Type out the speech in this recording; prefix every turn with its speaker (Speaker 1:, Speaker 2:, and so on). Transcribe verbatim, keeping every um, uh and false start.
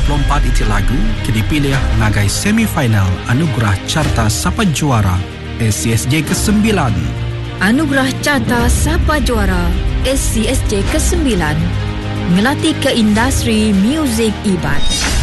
Speaker 1: puluh empat iti lagu kini pilih ngagai semifinal Anugerah Carta Sapa Juara S C S J kesembilan.
Speaker 2: Anugerah Carta Sapa Juara S C S J kesembilan melatih ke industri muzik Iban.